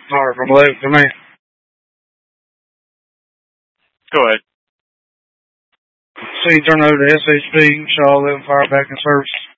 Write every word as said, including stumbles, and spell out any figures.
Alright, from eleven to me. Go ahead. C turn over to S H P, Shaw eleven Fire back in service.